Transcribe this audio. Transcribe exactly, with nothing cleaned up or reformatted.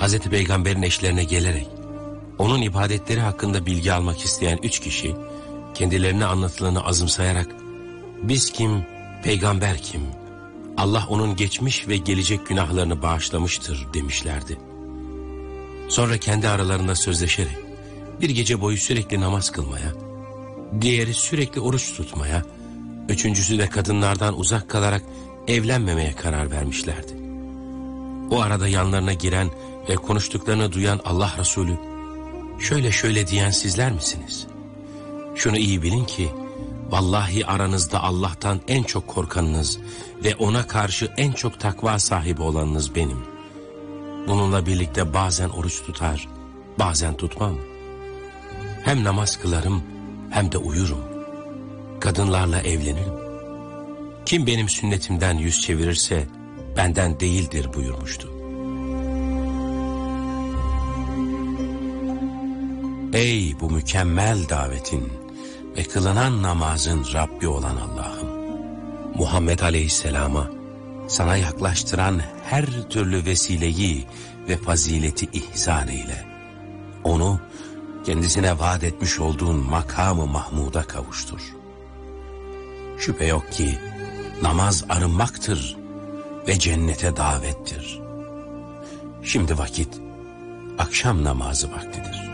Hazreti Peygamber'in eşlerine gelerek onun ibadetleri hakkında bilgi almak isteyen üç kişi kendilerine anlatılanı azımsayarak biz kim, peygamber kim, Allah onun geçmiş ve gelecek günahlarını bağışlamıştır demişlerdi. Sonra kendi aralarında sözleşerek bir gece boyu sürekli namaz kılmaya, diğeri sürekli oruç tutmaya, üçüncüsü de kadınlardan uzak kalarak evlenmemeye karar vermişlerdi. O arada yanlarına giren ve konuştuklarını duyan Allah Resulü, şöyle şöyle diyen sizler misiniz? Şunu iyi bilin ki, vallahi aranızda Allah'tan en çok korkanınız ve ona karşı en çok takva sahibi olanınız benim. Bununla birlikte bazen oruç tutar, bazen tutmam. Hem namaz kılarım hem de uyurum. Kadınlarla evlenirim. Kim benim sünnetimden yüz çevirirse benden değildir buyurmuştu. Ey bu mükemmel davetin ve kılınan namazın Rabbi olan Allah'ım! Muhammed Aleyhisselam'a sana yaklaştıran her türlü vesileyi ve fazileti ihsan eyle. Onu kendisine vaat etmiş olduğun makamı Mahmud'a kavuştur. Şüphe yok ki namaz arınmaktır ve cennete davettir. Şimdi vakit akşam namazı vaktidir.